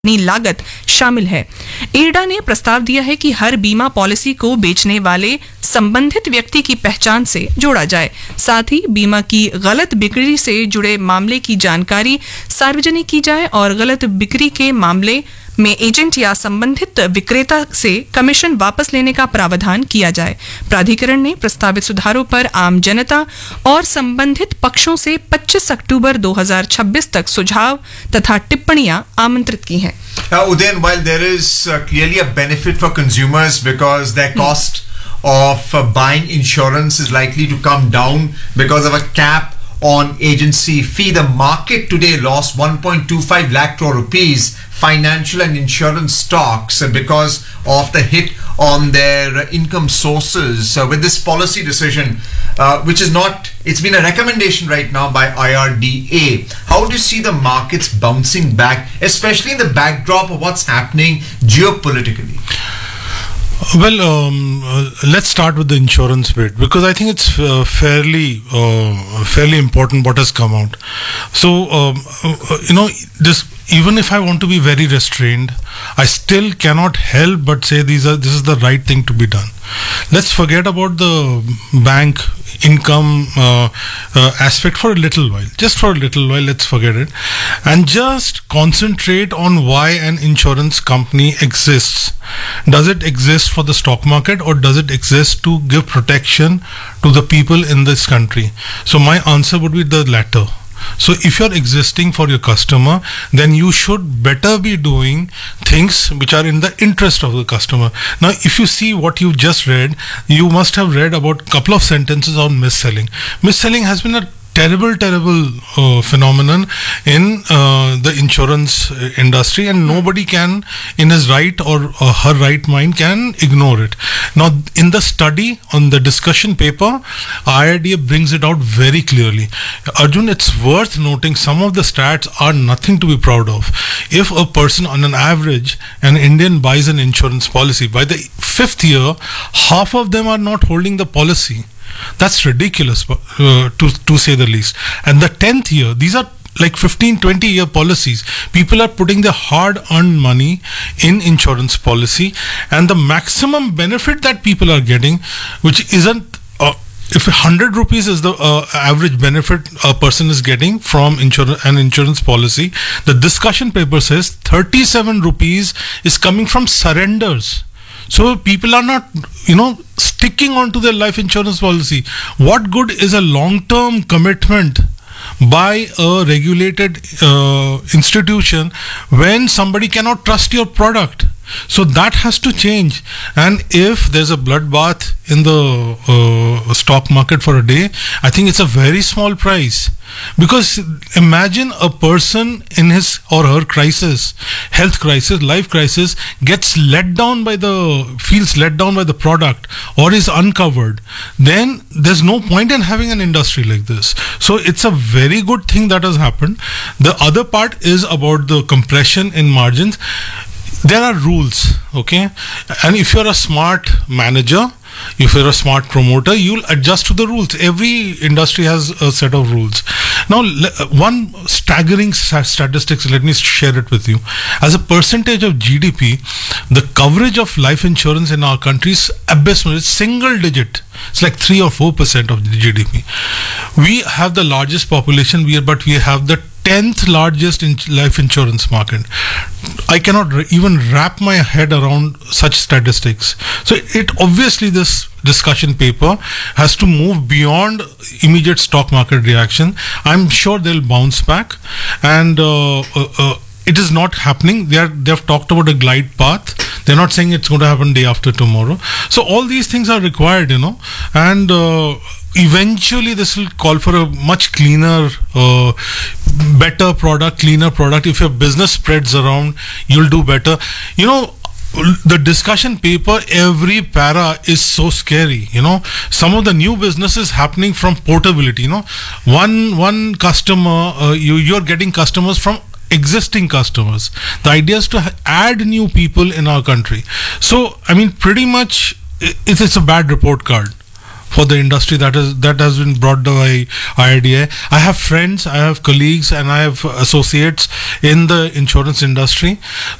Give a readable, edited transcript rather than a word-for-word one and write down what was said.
लागत शामिल है। इरडा ने प्रस्ताव दिया है कि हर बीमा पॉलिसी को बेचने वाले संबंधित व्यक्ति की पहचान से जोड़ा जाए। साथ ही बीमा की गलत बिक्री से जुड़े मामले की जानकारी सार्वजनिक की जाए और गलत बिक्री के मामले में एजेंट या संबंधित विक्रेता से कमीशन वापस लेने का प्रावधान किया जाए। प्राधिकरण ने प्रस्तावित सुधारों पर आम जनता और संबंधित पक्षों से 25 अक्टूबर 2026 तक सुझाव तथा टिप्पणियां आमंत्रित की हैं। Udayan, while there is clearly a benefit for consumers because their cost of buying insurance is likely to come down because of a cap on agency fee, the market today lost 1.25 lakh crore rupees financial and insurance stocks because of the hit on their income sources. With this policy decision, which is not, it's been a recommendation right now by IRDA. How do you see the markets bouncing back, especially in the backdrop of what's happening geopolitically? Well, let's start with the insurance bit because I think it's fairly important what has come out. So, this, even if I want to be very restrained, I still cannot help but say this is the right thing to be done. Let's forget about the bank income aspect for a little while. Just for a little while, let's forget it. And just concentrate on why an insurance company exists. Does it exist for the stock market or does it exist to give protection to the people in this country? So my answer would be the latter. So if you're existing for your customer, then you should better be doing things which are in the interest of the customer. Now, if you see what you just read, you must have read about a couple of sentences on mis-selling. Mis-selling has been a terrible phenomenon in the insurance industry, and nobody can, in his right or her right mind, can ignore it. Now, in the study on the discussion paper, IRDA brings it out very clearly. Arjun, it's worth noting some of the stats are nothing to be proud of. If a person, on an average, an Indian buys an insurance policy, by the 5th year, half of them are not holding the policy. That's ridiculous, to say the least. And the 10th year, these are like 15-20 year policies. People are putting their hard-earned money in insurance policy, and the maximum benefit that people are getting, which isn't if 100 rupees is the average benefit a person is getting from an insurance policy, the discussion paper says 37 rupees is coming from surrenders. So people are not, sticking on to their life insurance policy. What good is a long-term commitment by a regulated institution when somebody cannot trust your product? So that has to change. And if there's a bloodbath in the stock market for a day, I think it's a very small price. Because imagine a person in his or her crisis, health crisis, life crisis, feels let down by the product or is uncovered. Then there's no point in having an industry like this. So it's a very good thing that has happened. The other part is about the compression in margins. There are rules, okay? And if you're a smart manager, if you're a smart promoter, you'll adjust to the rules. Every industry has a set of rules. Now, one staggering statistics, let me share it with you. As a percentage of GDP, the coverage of life insurance in our country is abysmal. It's single digit. It's like 3 or 4% of the GDP. We have the largest population, but we have the 10th largest life insurance market. I cannot even wrap my head around such statistics. So obviously this discussion paper has to move beyond immediate stock market reaction. I'm sure they'll bounce back, and it is not happening. They've talked about a glide path. They're not saying it's going to happen day after tomorrow. So all these things are required, and eventually this will call for a much cleaner, better product, cleaner product. If your business spreads around, you'll do better. The discussion paper, every para is so scary. Some of the new businesses happening from portability. One customer, you're getting customers from existing customers. The idea is to add new people in our country. So, pretty much it's a bad report card. for the industry that has been brought by IRDA. I have friends, I have colleagues, and I have associates in the insurance industry.